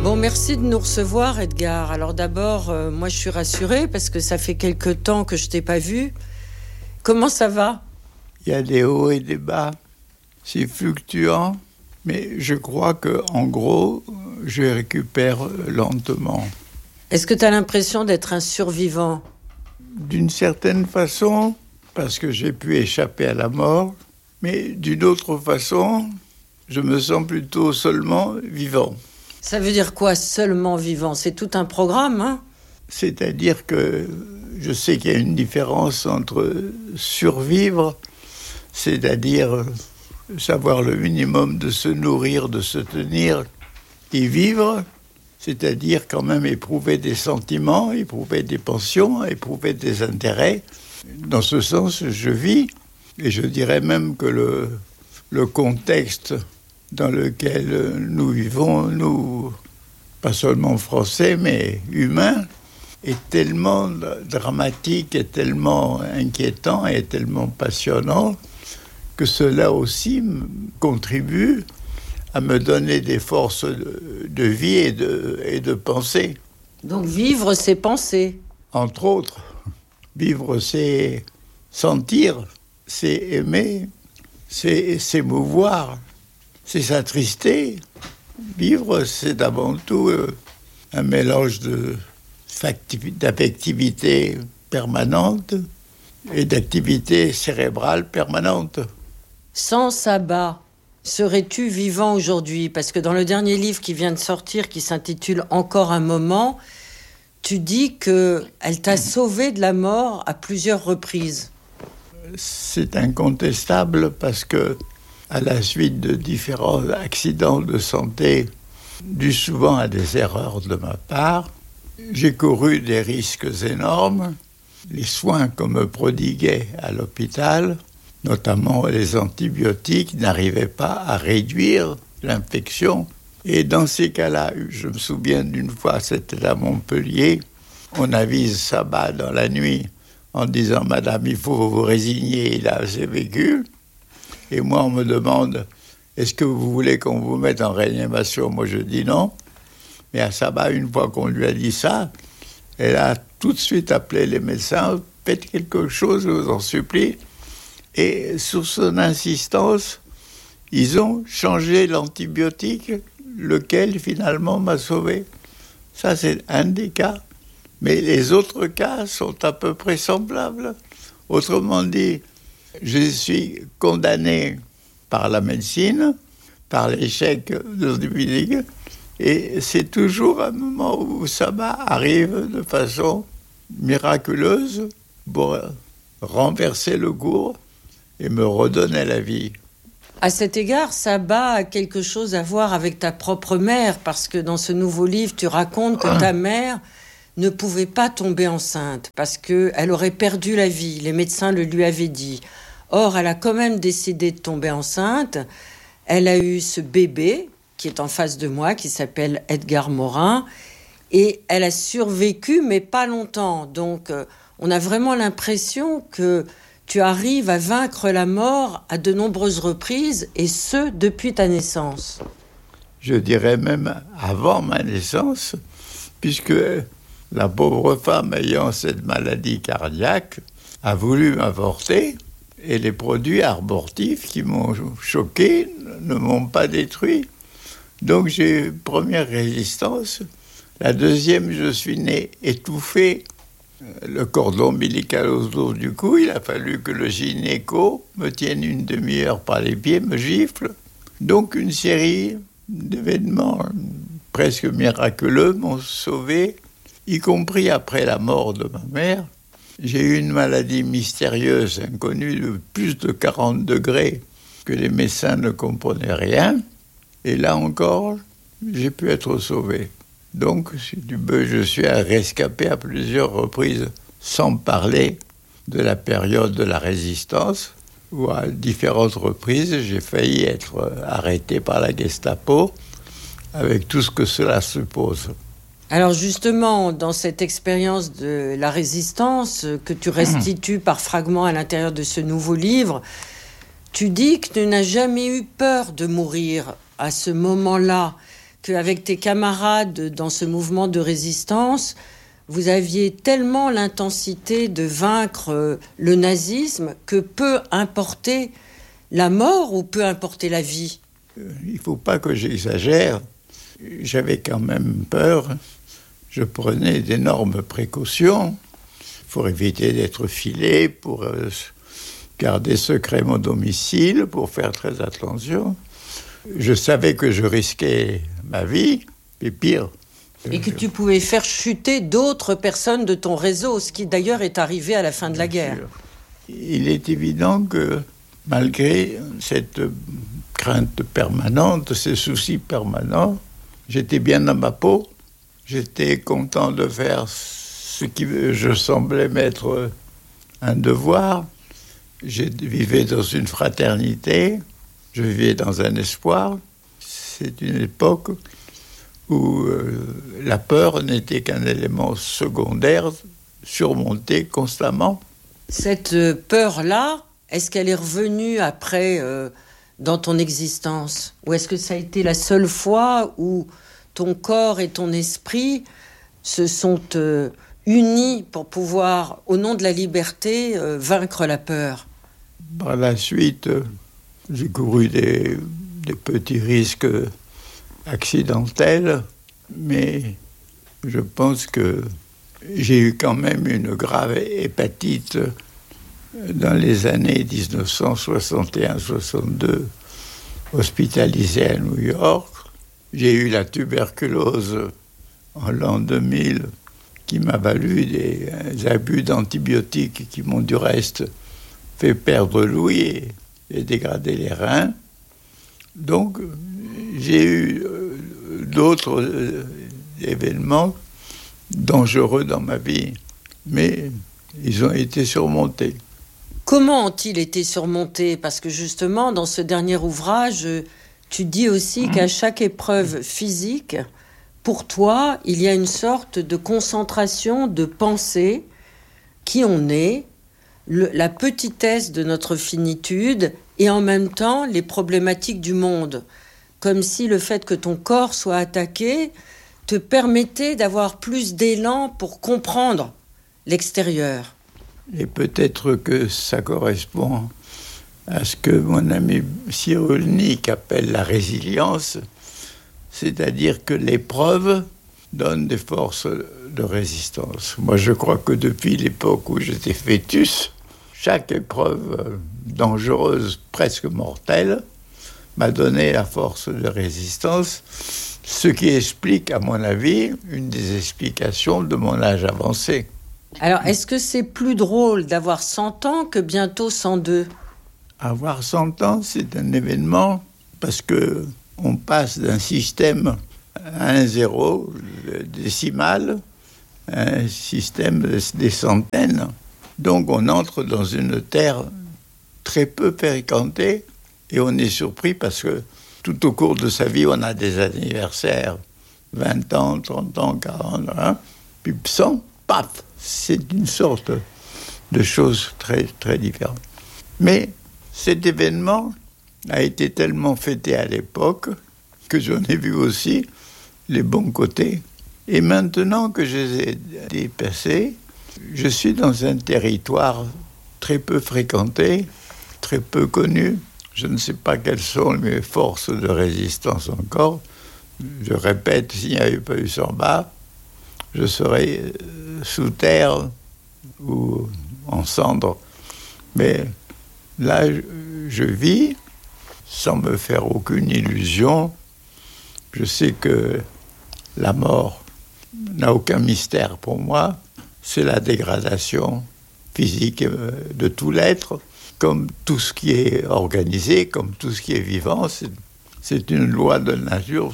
Bon, merci de nous recevoir, Edgar. Alors d'abord, moi je suis rassurée parce que ça fait quelque temps que je t'ai pas vu. Comment ça va ? Il y a des hauts et des bas. C'est fluctuant, mais je crois qu'en gros, je récupère lentement. Est-ce que tu as l'impression d'être un survivant ? D'une certaine façon, parce que j'ai pu échapper à la mort, mais d'une autre façon, je me sens plutôt seulement vivant. Ça veut dire quoi, seulement vivant ? C'est tout un programme, hein ? C'est-à-dire que je sais qu'il y a une différence entre survivre, c'est-à-dire savoir le minimum de se nourrir, de se tenir, et vivre, c'est-à-dire quand même éprouver des sentiments, éprouver des passions, éprouver des intérêts. Dans ce sens, je vis, et je dirais même que le contexte dans lequel nous vivons, nous, pas seulement français, mais humains, est tellement dramatique, est tellement inquiétant et tellement passionnant que cela aussi contribue à me donner des forces de vie et de pensée. Donc vivre, c'est penser. Entre autres, vivre, c'est sentir, c'est aimer, c'est s'émouvoir, c'est s'attrister. Vivre, c'est avant tout un mélange d'affectivité permanente et d'activité cérébrale permanente. Sans sabbat, serais-tu vivant aujourd'hui ? Parce que dans le dernier livre qui vient de sortir, qui s'intitule « Encore un moment », tu dis qu'elle t'a sauvé de la mort à plusieurs reprises. C'est incontestable parce que, à la suite de différents accidents de santé, dus souvent à des erreurs de ma part, j'ai couru des risques énormes. Les soins qu'on me prodiguait à l'hôpital, notamment les antibiotiques, n'arrivaient pas à réduire l'infection. Et dans ces cas-là, je me souviens d'une fois, c'était à Montpellier, on avise Sabat dans la nuit en disant « Madame, il faut vous résigner, il a assez vécu ». Et moi, on me demande « Est-ce que vous voulez qu'on vous mette en réanimation ?» Moi, je dis non. Mais à Sabat, une fois qu'on lui a dit ça, elle a tout de suite appelé les médecins « Faites quelque chose, je vous en supplie ». Et sur son insistance, ils ont changé l'antibiotique, lequel finalement m'a sauvé. Ça, c'est un des cas. Mais les autres cas sont à peu près semblables. Autrement dit, je suis condamné par la médecine, par l'échec de l'antibiotique, et c'est toujours un moment où ça arrive de façon miraculeuse pour renverser le cours et me redonner la vie. À cet égard, Sabat a quelque chose à voir avec ta propre mère, parce que dans ce nouveau livre, tu racontes que ta mère ne pouvait pas tomber enceinte, parce qu'elle aurait perdu la vie, les médecins le lui avaient dit. Or, elle a quand même décidé de tomber enceinte. Elle a eu ce bébé, qui est en face de moi, qui s'appelle Edgar Morin, et elle a survécu, mais pas longtemps. Donc, on a vraiment l'impression que tu arrives à vaincre la mort à de nombreuses reprises, et ce, depuis ta naissance. Je dirais même avant ma naissance, puisque la pauvre femme ayant cette maladie cardiaque a voulu m'avorter, et les produits abortifs qui m'ont choqué ne m'ont pas détruit. Donc j'ai eu première résistance. La deuxième, je suis né étouffé. Le cordon ombilical autour du cou, il a fallu que le gynéco me tienne une demi-heure par les pieds, me gifle. Donc une série d'événements presque miraculeux m'ont sauvé, y compris après la mort de ma mère. J'ai eu une maladie mystérieuse, inconnue, de plus de 40 degrés, que les médecins ne comprenaient rien. Et là encore, j'ai pu être sauvé. Donc, si tu veux, je suis rescapé à plusieurs reprises, sans parler de la période de la résistance, où à différentes reprises, j'ai failli être arrêté par la Gestapo, avec tout ce que cela suppose. Alors justement, dans cette expérience de la résistance que tu restitues par fragments à l'intérieur de ce nouveau livre, tu dis que tu n'as jamais eu peur de mourir à ce moment-là. qu'avec tes camarades dans ce mouvement de résistance, vous aviez tellement l'intensité de vaincre le nazisme que peu importait la mort ou peu importait la vie. Il ne faut pas que j'exagère. J'avais quand même peur. Je prenais d'énormes précautions pour éviter d'être filé, pour garder secret mon domicile, pour faire très attention. Je savais que je risquais ma vie, et pire. Et que tu pouvais faire chuter d'autres personnes de ton réseau, ce qui d'ailleurs est arrivé à la fin de la guerre. Il est évident que malgré cette crainte permanente, ces soucis permanents, j'étais bien dans ma peau. J'étais content de faire ce qui je semblais m'être un devoir. Je vivais dans une fraternité, je vivais dans un espoir. C'est une époque où la peur n'était qu'un élément secondaire, surmonté constamment. Cette peur-là, est-ce qu'elle est revenue après dans ton existence? Ou est-ce que ça a été la seule fois où ton corps et ton esprit se sont unis pour pouvoir, au nom de la liberté, vaincre la peur? Par la suite, j'ai couru des petits risques accidentels, mais je pense que j'ai eu quand même une grave hépatite dans les années 1961-62, hospitalisé à New York. J'ai eu la tuberculose en l'an 2000 qui m'a valu des abus d'antibiotiques qui m'ont du reste fait perdre l'ouïe et dégradé les reins. Donc, j'ai eu d'autres événements dangereux dans ma vie, mais ils ont été surmontés. Comment ont-ils été surmontés? Parce que justement, dans ce dernier ouvrage, tu dis aussi qu'à chaque épreuve physique, pour toi, il y a une sorte de concentration de pensée, qui on est, la petitesse de notre finitude et en même temps les problématiques du monde. Comme si le fait que ton corps soit attaqué te permettait d'avoir plus d'élan pour comprendre l'extérieur. Et peut-être que ça correspond à ce que mon ami Cyrulnik appelle la résilience, c'est-à-dire que l'épreuve donne des forces de résistance. Moi, je crois que depuis l'époque où j'étais fœtus, chaque épreuve dangereuse, presque mortelle, m'a donné la force de résistance, ce qui explique, à mon avis, une des explications de mon âge avancé. Alors, est-ce que c'est plus drôle d'avoir 100 ans que bientôt 102? Avoir 100 ans, c'est un événement parce que on passe d'un système à un zéro décimal à un système des centaines. Donc on entre dans une terre très peu fréquentée et on est surpris parce que tout au cours de sa vie, on a des anniversaires, 20 ans, 30 ans, 40 ans, puis 100, paf, c'est une sorte de chose très, très différente. Mais cet événement a été tellement fêté à l'époque que j'en ai vu aussi les bons côtés. Et maintenant que je les ai dépassés, je suis dans un territoire très peu fréquenté, très peu connu. Je ne sais pas quelles sont mes forces de résistance encore. Je répète, s'il n'y avait pas eu Samba, je serais sous terre ou en cendres. Mais là, je vis sans me faire aucune illusion. Je sais que la mort n'a aucun mystère pour moi. C'est la dégradation physique de tout l'être. Comme tout ce qui est organisé, comme tout ce qui est vivant, c'est une loi de la nature.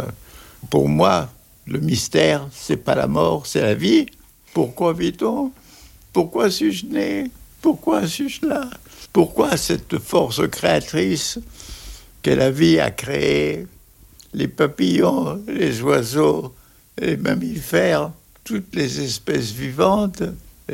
Pour moi, le mystère, c'est pas la mort, c'est la vie. Pourquoi vit-on? Pourquoi suis-je né? Pourquoi suis-je là? Pourquoi cette force créatrice que la vie a créée, les papillons, les oiseaux, les mammifères, toutes les espèces vivantes,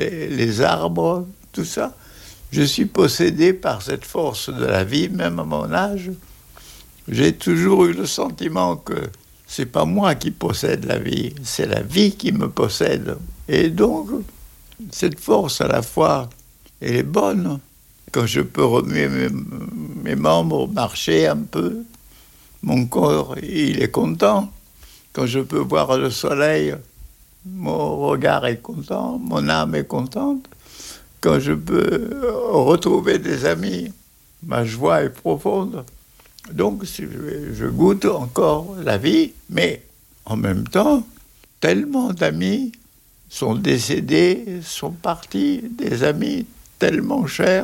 les arbres, tout ça? Je suis possédé par cette force de la vie, même à mon âge. J'ai toujours eu le sentiment que c'est pas moi qui possède la vie, c'est la vie qui me possède. Et donc, cette force à la fois, elle est bonne. Quand je peux remuer mes membres, marcher un peu, mon corps, il est content. Quand je peux voir le soleil, mon regard est content, mon âme est contente. Quand je peux retrouver des amis, ma joie est profonde. Donc, je goûte encore la vie, mais en même temps, tellement d'amis sont décédés, sont partis, des amis tellement chers,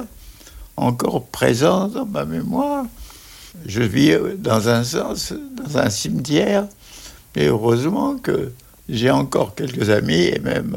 encore présents dans ma mémoire. Je vis dans un sens, dans un cimetière, et heureusement que j'ai encore quelques amis, et même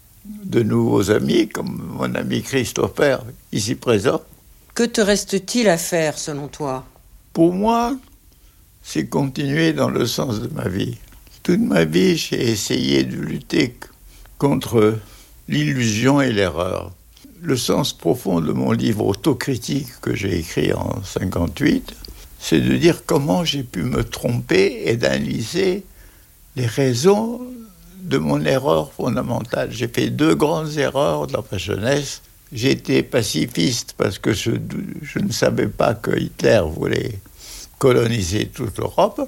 de nouveaux amis, comme mon ami Christopher, ici présent. Que te reste-t-il à faire, selon toi ? Pour moi, c'est continuer dans le sens de ma vie. Toute ma vie, j'ai essayé de lutter contre l'illusion et l'erreur. Le sens profond de mon livre autocritique que j'ai écrit en 1958, c'est de dire comment j'ai pu me tromper et d'analyser les raisons de mon erreur fondamentale. J'ai fait 2 grandes erreurs dans ma jeunesse. J'ai été pacifiste parce que je ne savais pas que Hitler voulait coloniser toute l'Europe.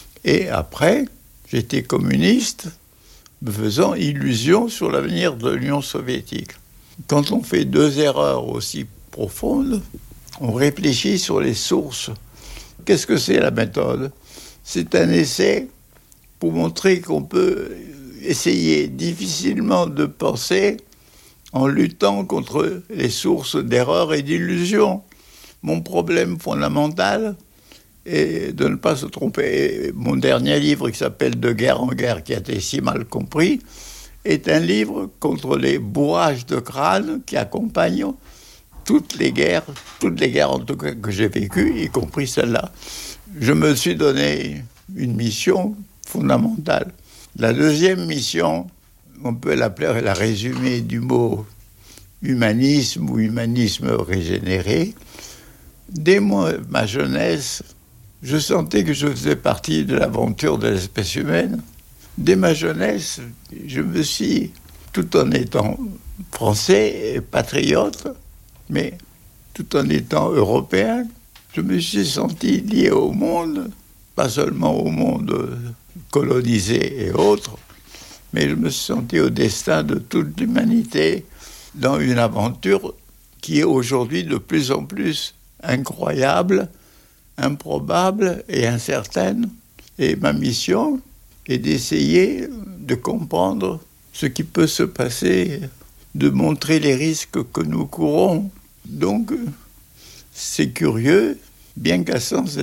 Et après, j'étais communiste, me faisant illusion sur l'avenir de l'Union soviétique. Quand on fait 2 erreurs aussi profondes, on réfléchit sur les sources. Qu'est-ce que c'est la méthode ? C'est un essai pour montrer qu'on peut essayer difficilement de penser en luttant contre les sources d'erreurs et d'illusions. Mon problème fondamental est de ne pas se tromper. Et mon dernier livre, qui s'appelle « De guerre en guerre », qui a été si mal compris, est un livre contre les bourrages de crâne qui accompagnent toutes les guerres en tout cas que j'ai vécues, y compris celle-là. Je me suis donné une mission fondamentale. La deuxième mission, on peut l'appeler la résumée du mot humanisme ou humanisme régénéré. Dès ma jeunesse, je sentais que je faisais partie de l'aventure de l'espèce humaine. Dès ma jeunesse, je me suis, tout en étant français et patriote, mais tout en étant européen, je me suis senti lié au monde, pas seulement au monde colonisé et autres, mais je me suis senti au destin de toute l'humanité dans une aventure qui est aujourd'hui de plus en plus incroyable, improbable et incertaine. Et ma mission est d'essayer de comprendre ce qui peut se passer, de montrer les risques que nous courons. Donc, c'est curieux, bien qu'à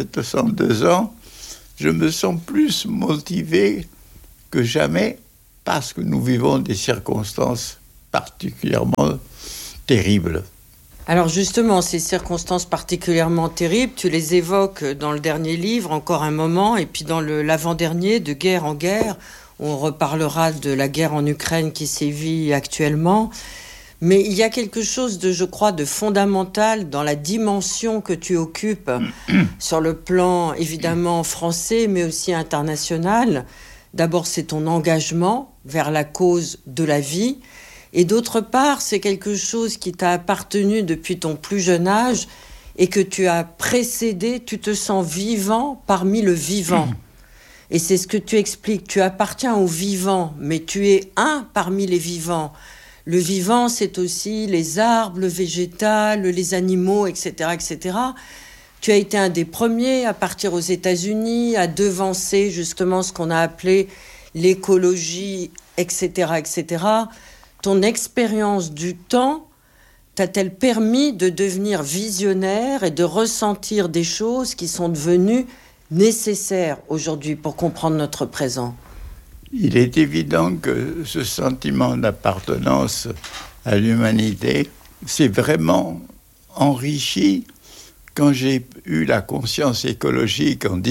102 ans, je me sens plus motivé que jamais parce que nous vivons des circonstances particulièrement terribles. Alors justement, ces circonstances particulièrement terribles, tu les évoques dans le dernier livre, encore un moment, et puis dans l'avant-dernier, De guerre en guerre, où on reparlera de la guerre en Ukraine qui sévit actuellement. Mais il y a quelque chose de, je crois, de fondamental dans la dimension que tu occupes sur le plan, évidemment, français, mais aussi international. D'abord, c'est ton engagement vers la cause de la vie. Et d'autre part, c'est quelque chose qui t'a appartenu depuis ton plus jeune âge et que tu as précédé, tu te sens vivant parmi le vivant. Et c'est ce que tu expliques, tu appartiens au vivant, mais tu es un parmi les vivants. Le vivant, c'est aussi les arbres, le végétal, les animaux, etc., etc. Tu as été un des premiers à partir aux États-Unis, à devancer justement ce qu'on a appelé l'écologie, etc., etc. Ton expérience du temps t'a-t-elle permis de devenir visionnaire et de ressentir des choses qui sont devenues nécessaires aujourd'hui pour comprendre notre présent ? Il est évident que ce sentiment d'appartenance à l'humanité s'est vraiment enrichi quand j'ai eu la conscience écologique en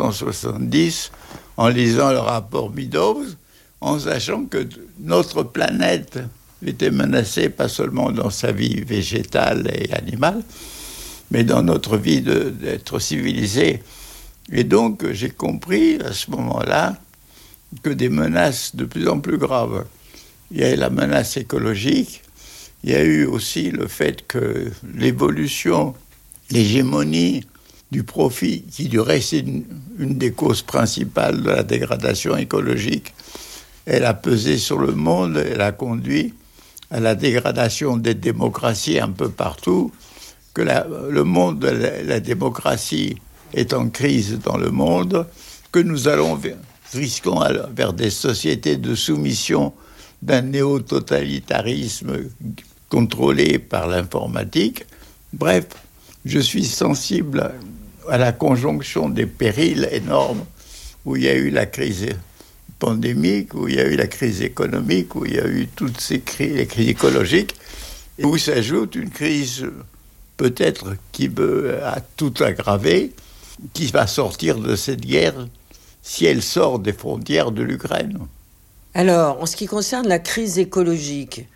1970, en lisant le rapport Meadows, en sachant que notre planète était menacée pas seulement dans sa vie végétale et animale, mais dans notre vie d'être civilisé. Et donc, j'ai compris à ce moment-là que des menaces de plus en plus graves. Il y a eu la menace écologique, il y a eu aussi le fait que l'évolution, l'hégémonie du profit, qui du reste est une des causes principales de la dégradation écologique, elle a pesé sur le monde, elle a conduit à la dégradation des démocraties un peu partout, que le monde de la démocratie est en crise dans le monde, que nous risquons vers des sociétés de soumission d'un néo-totalitarisme contrôlé par l'informatique. Bref, je suis sensible à la conjonction des périls énormes où il y a eu la crise pandémique, où il y a eu la crise économique, où il y a eu toutes les crises écologiques, et où s'ajoute une crise peut-être qui veut tout aggraver, qui va sortir de cette guerre si elle sort des frontières de l'Ukraine. Alors, en ce qui concerne la crise écologique,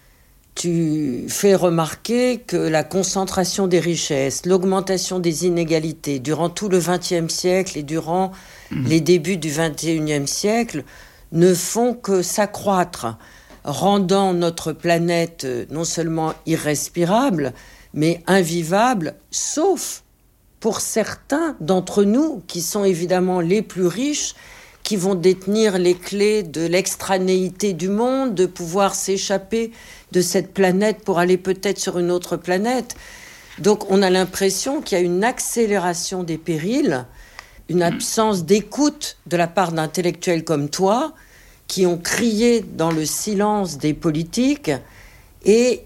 tu fais remarquer que la concentration des richesses, l'augmentation des inégalités durant tout le XXe siècle et durant les débuts du XXIe siècle ne font que s'accroître, rendant notre planète non seulement irrespirable, mais invivable, sauf pour certains d'entre nous, qui sont évidemment les plus riches, qui vont détenir les clés de l'extranéité du monde, de pouvoir s'échapper de cette planète pour aller peut-être sur une autre planète. Donc on a l'impression qu'il y a une accélération des périls, une absence d'écoute de la part d'intellectuels comme toi, qui ont crié dans le silence des politiques, et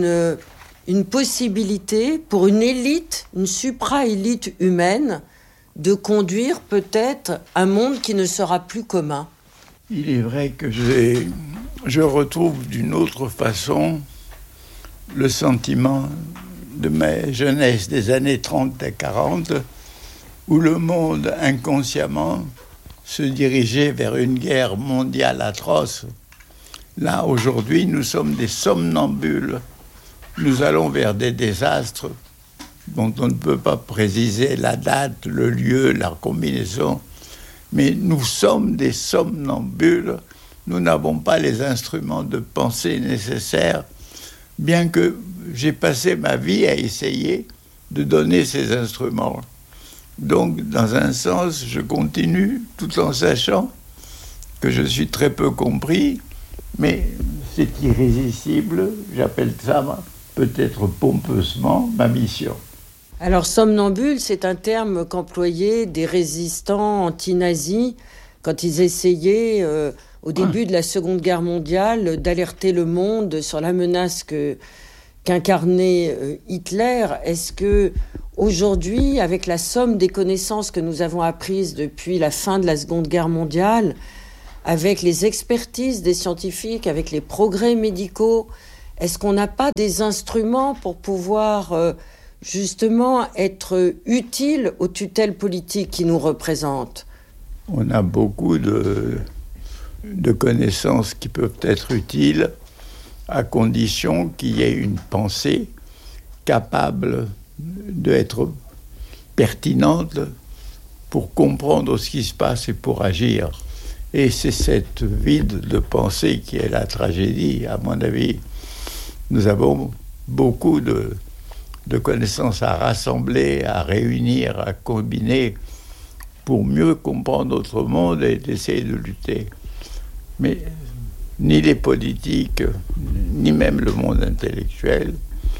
une possibilité pour une élite, une supra-élite humaine, de conduire peut-être un monde qui ne sera plus commun. Il est vrai que je retrouve d'une autre façon le sentiment de ma jeunesse des années 30 et 40, où le monde inconsciemment se dirigeait vers une guerre mondiale atroce. Là, aujourd'hui, nous sommes des somnambules. Nous allons vers des désastres dont on ne peut pas préciser la date, le lieu, la combinaison. Mais nous sommes des somnambules. Nous n'avons pas les instruments de pensée nécessaires, bien que j'ai passé ma vie à essayer de donner ces instruments. Donc, dans un sens, je continue, tout en sachant que je suis très peu compris, mais c'est irrésistible. J'appelle ça, peut-être pompeusement, ma mission. Alors, somnambule, c'est un terme qu'employaient des résistants anti-nazis quand ils essayaient, au début de la Seconde Guerre mondiale, d'alerter le monde sur la menace qu'incarnait Hitler. Est-ce que aujourd'hui, avec la somme des connaissances que nous avons apprises depuis la fin de la Seconde Guerre mondiale, avec les expertises des scientifiques, avec les progrès médicaux, est-ce qu'on n'a pas des instruments pour pouvoir justement être utile aux tutelles politiques qui nous représentent? On a beaucoup de connaissances qui peuvent être utiles à condition qu'il y ait une pensée capable d'être pertinente pour comprendre ce qui se passe et pour agir. Et c'est cette vide de pensée qui est la tragédie, à mon avis. Nous avons beaucoup de connaissances à rassembler, à réunir, à combiner pour mieux comprendre notre monde et d'essayer de lutter. Mais ni les politiques, ni même le monde intellectuel,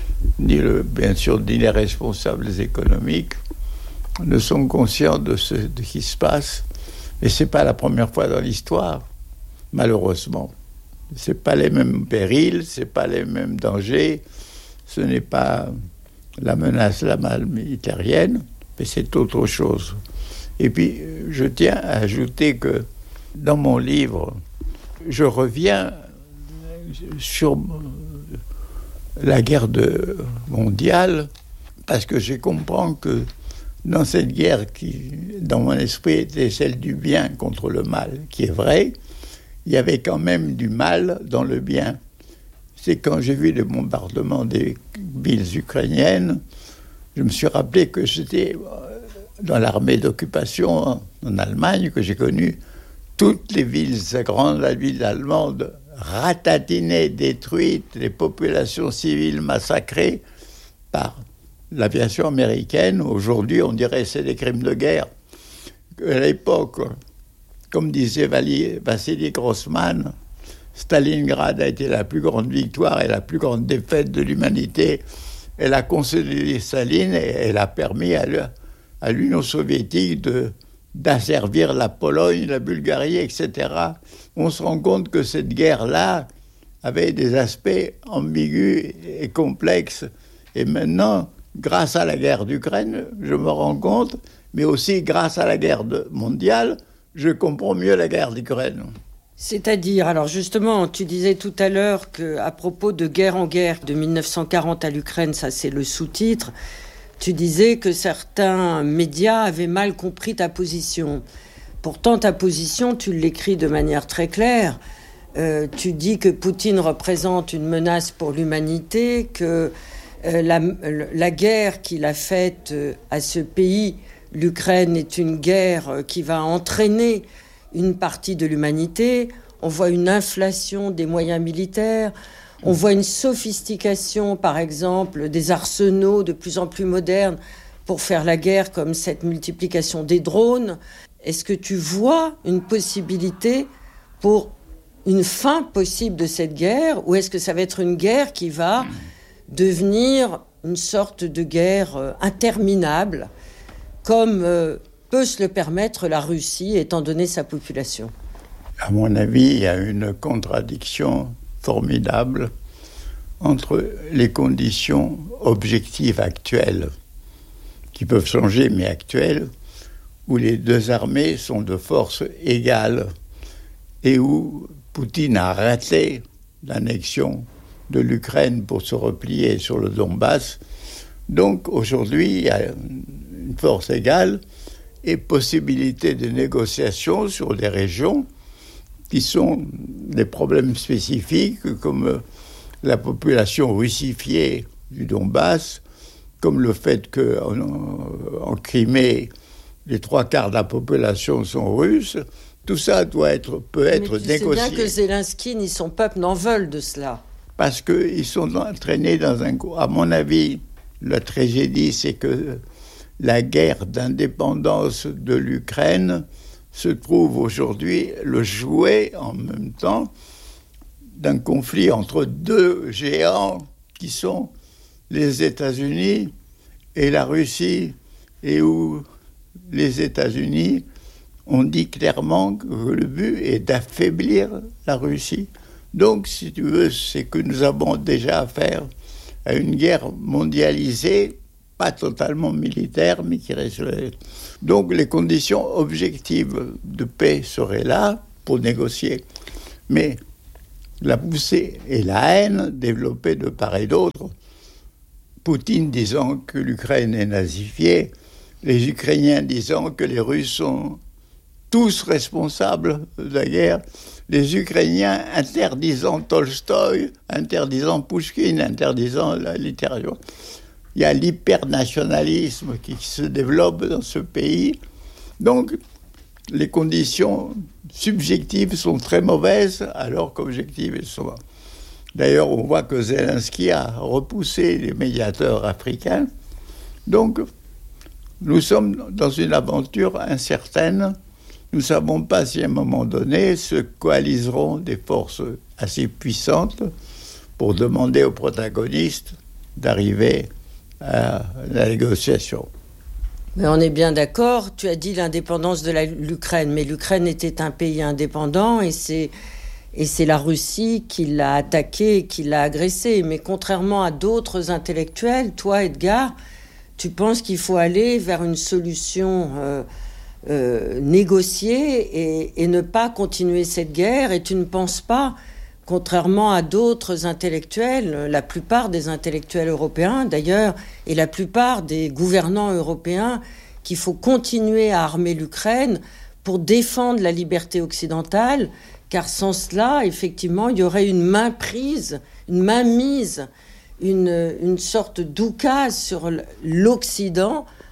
bien sûr, ni les responsables économiques ne sont conscients de ce qui se passe. Et ce n'est pas la première fois dans l'histoire, malheureusement. Ce n'est pas les mêmes périls, ce n'est pas les mêmes dangers, ce n'est pas la menace militarienne, mais c'est autre chose. Et puis, je tiens à ajouter que dans mon livre, je reviens sur la guerre mondiale, parce que je comprends que dans cette guerre qui, dans mon esprit, était celle du bien contre le mal, qui est vrai, il y avait quand même du mal dans le bien. C'est quand j'ai vu les bombardements des villes ukrainiennes, je me suis rappelé que j'étais dans l'armée d'occupation en Allemagne, que j'ai connu, toutes les villes, grandes villes allemandes, ratatinées, détruites, les populations civiles massacrées par l'aviation américaine. Aujourd'hui, on dirait que c'est des crimes de guerre. À l'époque, comme disait Vassili Grossman, Stalingrad a été la plus grande victoire et la plus grande défaite de l'humanité. Elle a consolidé Staline et elle a permis à l'Union soviétique d'asservir la Pologne, la Bulgarie, etc. On se rend compte que cette guerre-là avait des aspects ambigus et complexes. Et maintenant, grâce à la guerre d'Ukraine, je me rends compte, mais aussi grâce à la guerre mondiale, je comprends mieux la guerre d'Ukraine. C'est-à-dire, alors justement, tu disais tout à l'heure qu'à propos de Guerre en guerre de 1940 à l'Ukraine, ça c'est le sous-titre, tu disais que certains médias avaient mal compris ta position. Pourtant, ta position, tu l'écris de manière très claire. Tu dis que Poutine représente une menace pour l'humanité, que la guerre qu'il a faite à ce pays, l'Ukraine, est une guerre qui va entraîner une partie de l'humanité. On voit une inflation des moyens militaires, on voit une sophistication, par exemple, des arsenaux de plus en plus modernes pour faire la guerre, comme cette multiplication des drones. Est-ce que tu vois une possibilité pour une fin possible de cette guerre, ou est-ce que ça va être une guerre qui va devenir une sorte de guerre interminable, comme peut se le permettre la Russie, étant donné sa population? À mon avis, il y a une contradiction formidable entre les conditions objectives actuelles, qui peuvent changer, mais actuelles, où les deux armées sont de force égale et où Poutine a raté l'annexion de l'Ukraine pour se replier sur le Donbass. Donc aujourd'hui, il y a une force égale et possibilité de négociation sur des régions qui sont des problèmes spécifiques, comme la population russifiée du Donbass, comme le fait qu'en Crimée, les 3/4 de la population sont russes. Tout ça peut être négocié. Mais tu sais bien que Zelensky ni son peuple n'en veulent de cela. Parce qu'ils sont entraînés dans un... À mon avis, la tragédie, c'est que la guerre d'indépendance de l'Ukraine se trouve aujourd'hui le jouet en même temps d'un conflit entre deux géants qui sont les États-Unis et la Russie, et où les États-Unis ont dit clairement que le but est d'affaiblir la Russie. Donc, si tu veux, c'est que nous avons déjà affaire à une guerre mondialisée, pas totalement militaire, mais qui reste... Donc, les conditions objectives de paix seraient là pour négocier. Mais la poussée et la haine développées de part et d'autre, Poutine disant que l'Ukraine est nazifiée, les Ukrainiens disant que les Russes sont tous responsables de la guerre, les Ukrainiens interdisant Tolstoï, interdisant Pouchkine, interdisant la littérature. Il y a l'hypernationalisme qui se développe dans ce pays. Donc, les conditions subjectives sont très mauvaises, alors qu'objectives, elles sont... D'ailleurs, on voit que Zelensky a repoussé les médiateurs africains. Donc, nous sommes dans une aventure incertaine. Nous ne savons pas si à un moment donné se coaliseront des forces assez puissantes pour demander aux protagonistes d'arriver à la négociation. Mais on est bien d'accord, tu as dit l'indépendance de l'Ukraine, mais l'Ukraine était un pays indépendant et c'est la Russie qui l'a attaqué, qui l'a agressé. Mais contrairement à d'autres intellectuels, toi Edgar, tu penses qu'il faut aller vers une solution négociée et ne pas continuer cette guerre, et tu ne penses pas, contrairement à d'autres intellectuels, la plupart des intellectuels européens d'ailleurs, et la plupart des gouvernants européens, qu'il faut continuer à armer l'Ukraine pour défendre la liberté occidentale, car sans cela, effectivement, il y aurait une mainmise, une sorte d'oukase sur l'Occident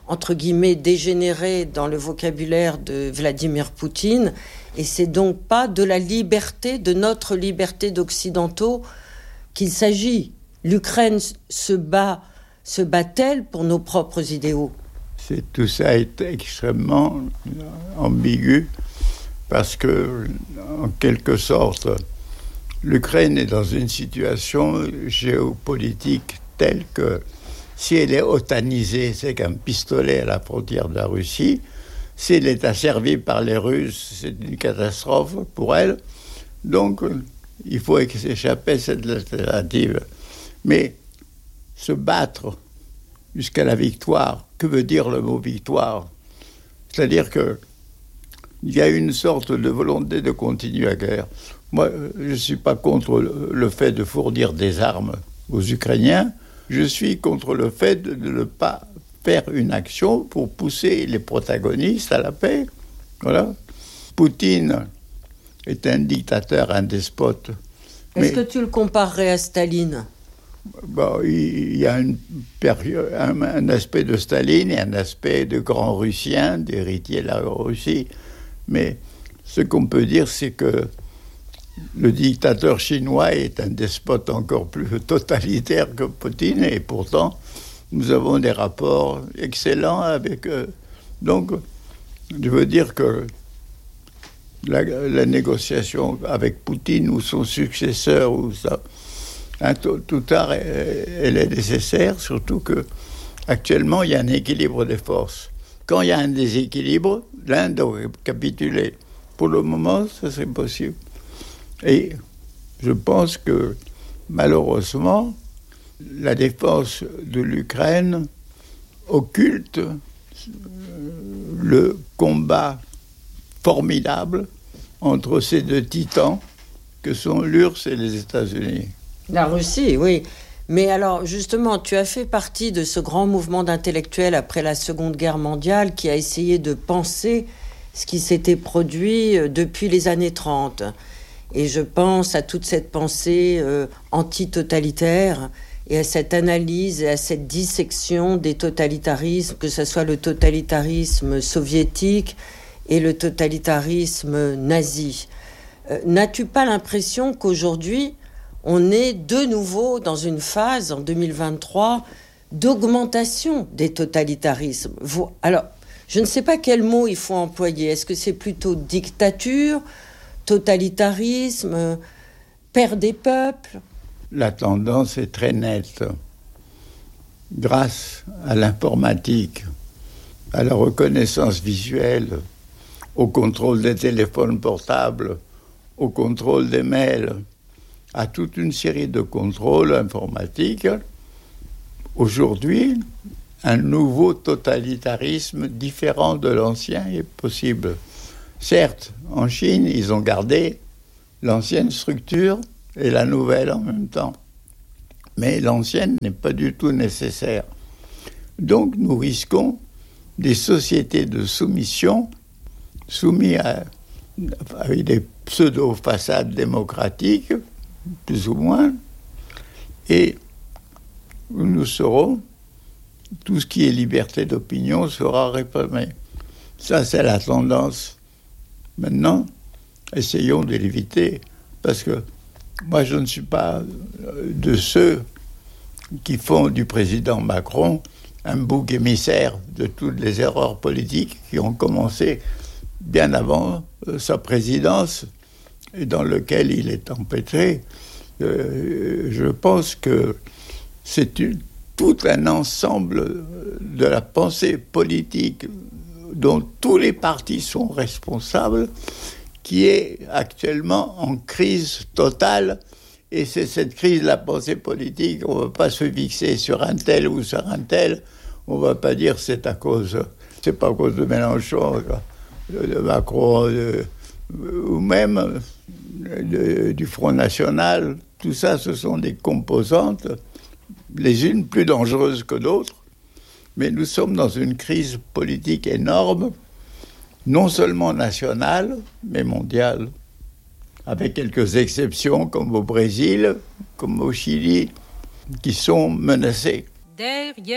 entre guillemets, dégénéré dans le vocabulaire de Vladimir Poutine. Et c'est donc pas de la liberté, de notre liberté d'occidentaux qu'il s'agit. L'Ukraine se bat-elle pour nos propres idéaux ? Tout ça est extrêmement ambigu parce que, en quelque sorte, l'Ukraine est dans une situation géopolitique telle que si elle est otanisée, c'est qu'un pistolet à la frontière de la Russie. Si elle est asservie par les Russes, c'est une catastrophe pour elle. Donc, il faut s'échapper à cette alternative. Mais se battre jusqu'à la victoire, que veut dire le mot victoire ? C'est-à-dire qu'il y a une sorte de volonté de continuer la guerre. Moi, je ne suis pas contre le fait de fournir des armes aux Ukrainiens. Je suis contre le fait de ne pas faire une action pour pousser les protagonistes à la paix. Voilà. Poutine est un dictateur, un despote. Est-ce que tu le comparerais à Staline ? Il y a un aspect de Staline et un aspect de grand Russien, d'héritier de la Russie. Mais ce qu'on peut dire, c'est que le dictateur chinois est un despote encore plus totalitaire que Poutine, et pourtant, nous avons des rapports excellents avec eux. Donc, je veux dire que la négociation avec Poutine ou son successeur, tout tard, elle est nécessaire, surtout qu'actuellement, il y a un équilibre des forces. Quand il y a un déséquilibre, l'un doit capituler. Pour le moment, ça serait possible. Et je pense que, malheureusement, la défense de l'Ukraine occulte le combat formidable entre ces deux titans que sont l'URSS et les États-Unis. La Russie, oui. Mais alors, justement, tu as fait partie de ce grand mouvement d'intellectuels après la Seconde Guerre mondiale qui a essayé de penser ce qui s'était produit depuis les années 30. Et je pense à toute cette pensée anti-totalitaire et à cette analyse et à cette dissection des totalitarismes, que ce soit le totalitarisme soviétique et le totalitarisme nazi. N'as-tu pas l'impression qu'aujourd'hui, on est de nouveau dans une phase, en 2023, d'augmentation des totalitarismes ? Alors, je ne sais pas quel mot il faut employer. Est-ce que c'est plutôt dictature, totalitarisme, père des peuples ? La tendance est très nette. Grâce à l'informatique, à la reconnaissance visuelle, au contrôle des téléphones portables, au contrôle des mails, à toute une série de contrôles informatiques, aujourd'hui, un nouveau totalitarisme différent de l'ancien est possible. Certes, en Chine, ils ont gardé l'ancienne structure et la nouvelle en même temps. Mais l'ancienne n'est pas du tout nécessaire. Donc nous risquons des sociétés de soumission soumises avec des pseudo-façades démocratiques, plus ou moins, et nous serons, tout ce qui est liberté d'opinion sera réprimé. Ça, c'est la tendance. Maintenant, essayons de l'éviter, parce que moi, je ne suis pas de ceux qui font du président Macron un bouc émissaire de toutes les erreurs politiques qui ont commencé bien avant sa présidence et dans lequel il est empêtré. Je pense que c'est tout un ensemble de la pensée politique dont tous les partis sont responsables, qui est actuellement en crise totale. Et c'est cette crise de la pensée politique. On ne va pas se fixer sur un tel ou sur un tel. On ne va pas dire c'est pas à cause de Mélenchon, de Macron, ou même du Front National. Tout ça, ce sont des composantes, les unes plus dangereuses que d'autres. Mais nous sommes dans une crise politique énorme, non seulement nationale, mais mondiale, avec quelques exceptions comme au Brésil, comme au Chili, qui sont menacées.